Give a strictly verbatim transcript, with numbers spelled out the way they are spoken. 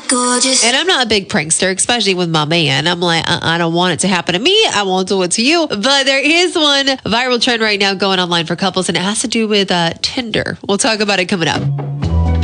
gorgeous. And I'm not a big prankster, especially with my man. I'm like, uh, I don't want it to happen to me. I won't do it to you. But there is one viral trend right now going online for couples, and it has to do with uh, Tinder. We'll talk about it coming up.